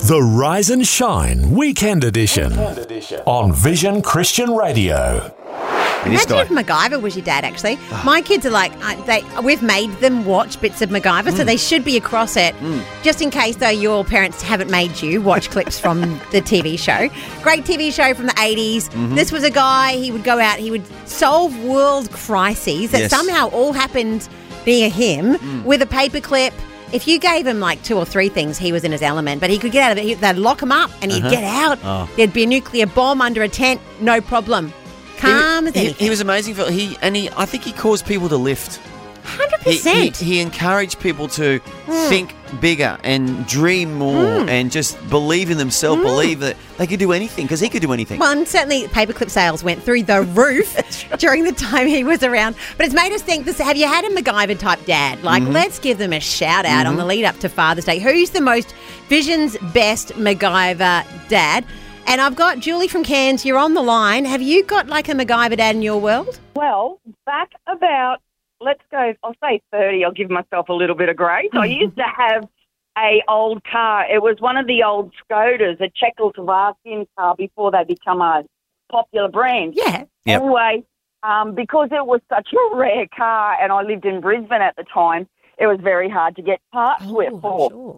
The Rise and Shine Weekend Edition on Vision Christian Radio. Imagine if MacGyver was your dad, actually. My kids are like, we've made them watch bits of MacGyver, so they should be across it. Just in case, though, your parents haven't made you watch clips from the TV show. Great TV show from the 80s. This was a guy, he would go out, he would solve world crises that somehow all happened via him with a paperclip. If you gave him like 2 or 3 things, he was in his element. But he could get out of it. They'd lock him up and he'd get out. There'd be a nuclear bomb under a tent, no problem. Calm as anything. He was amazing. I think he caused people to lift. 100%. He encouraged people to think bigger and dream more and just believe in themselves, believe that they could do anything because he could do anything. Well, and certainly paperclip sales went through the roof during the time he was around. But it's made us think, have you had a MacGyver-type dad? Like, let's give them a shout-out on the lead-up to Father's Day. Who's the most Vision's best MacGyver dad? And I've got Julie from Cairns. You're on the line. Have you got like a MacGyver dad in your world? Well, back about, let's go, I'll say 30. I'll give myself a little bit of grace. I used to have a old car. It was one of the old Skodas, a Czechoslovakian car before they become a popular brand. Yeah. Yep. Anyway, because it was such a rare car and I lived in Brisbane at the time, it was very hard to get parts for. Sure.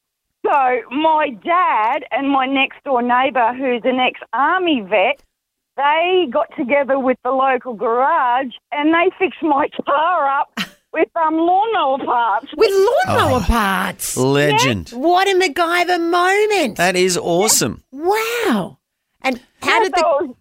So my dad and my next-door neighbour, who's an ex-army vet, they got together with the local garage and they fixed my car up with lawnmower parts. With lawnmower parts? Legend. What a MacGyver moment. That is awesome. Wow. And how did the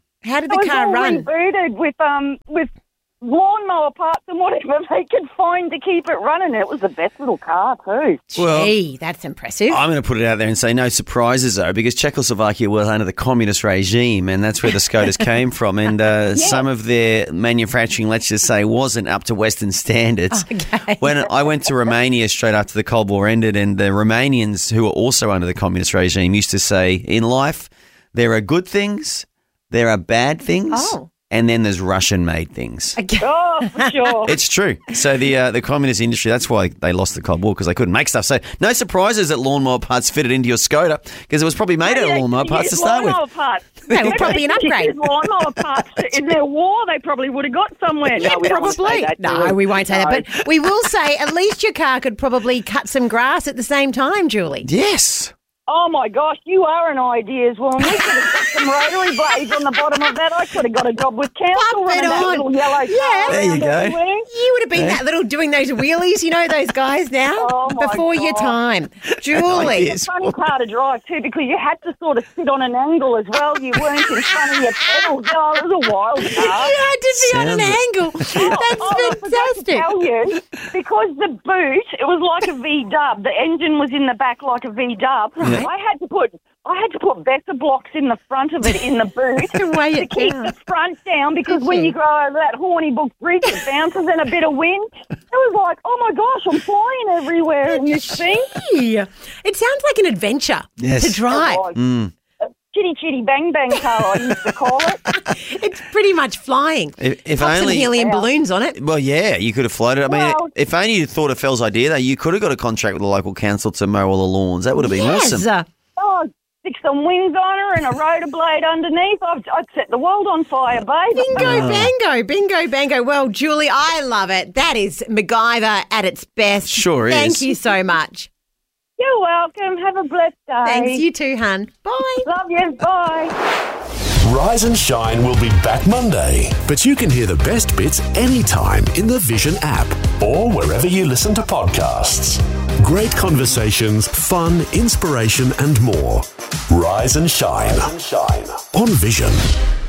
car run? Rebooted with lawnmower parts and whatever they could find to keep it running. It was the best little car too. Gee, that's impressive. I'm going to put it out there and say no surprises, though, because Czechoslovakia was under the communist regime, and that's where the Skodas came from. And some of their manufacturing, let's just say, wasn't up to Western standards. Okay. When I went to Romania straight after the Cold War ended, and the Romanians, who were also under the communist regime, used to say, in life, there are good things, there are bad things. And then there's Russian-made things. Oh, for sure. It's true. So the communist industry, that's why they lost the Cold War, because they couldn't make stuff. So no surprises that lawnmower parts fitted into your Skoda, because it was probably made out of lawnmower parts to start with. Lawnmower parts. They were probably an upgrade. Lawnmower parts in their war, they probably would have got somewhere. Yeah, no, we probably. Don't want to say that, no, we won't say that. But we will say at least your car could probably cut some grass at the same time, Julie. Yes. Oh, my gosh, you are an ideas woman. We could have got some rotary blades on the bottom of that. I could have got a job with council running that little yellow car. There you go. Everywhere. You would have been that little doing those wheelies, you know, those guys now, before your time. Julie. It's a funny car to drive too because you had to sort of sit on an angle as well. You weren't in front of your pedals. Oh, it was a wild car. You had to be on an angle. That's fantastic. I tell you, because the boot, it was like a V-dub. The engine was in the back like a V-dub. Right. I had to put better blocks in the front of it in the boot to keep the front down because when you go over that Hornibook Bridge, it bounces in a bit of wind. It was like, oh my gosh, I'm flying everywhere in this thing. It sounds like an adventure to drive. Chitty chitty bang bang car, I used to call it. It's pretty much flying. If Pop only some helium balloons on it. Well, yeah, you could have floated. I mean, if only you thought of Fell's idea, though, you could have got a contract with the local council to mow all the lawns. That would have been awesome. Oh, stick some wings on her and a rotor blade underneath. I'd set the world on fire, babe. Bingo, bango. Well, Julie, I love it. That is MacGyver at its best. Sure is. Thank you so much. You're welcome. Have a blessed day. Thanks, you too, hun. Bye. Love you. Bye. Rise and Shine will be back Monday, but you can hear the best bits anytime in the Vision app or wherever you listen to podcasts. Great conversations, fun, inspiration and more. Rise and Shine on Vision.